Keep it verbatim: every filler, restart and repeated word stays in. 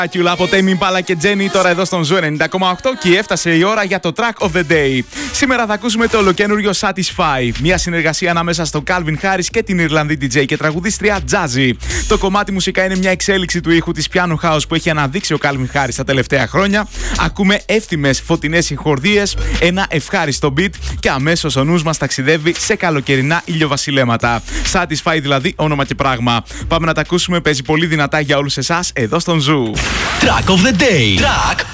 Ακιουλά από Tame Impala και Jenny τώρα εδώ στον Ζου ενενήντα κόμμα οκτώ και έφτασε η ώρα για το Track of the Day. Σήμερα θα ακούσουμε το ολοκένουργιο Satisfy, μια συνεργασία ανάμεσα στον Calvin Harris και την Ιρλανδή ντι τζέι και τραγουδίστρια Jazzy. Το κομμάτι μουσικά είναι μια εξέλιξη του ήχου της piano house που έχει αναδείξει ο Calvin Harris τα τελευταία χρόνια. Ακούμε εύθυμες φωτεινές συγχορδίες, ένα ευχάριστο beat και αμέσως ο νους μας ταξιδεύει σε καλοκαιρινά ηλιοβασιλέματα. Satisfy δηλαδή, όνομα και πράγμα. Πάμε να τα ακούσουμε, παίζει πολύ δυνατά για όλους εσάς εδώ στον Ζου. Track of the Day. Track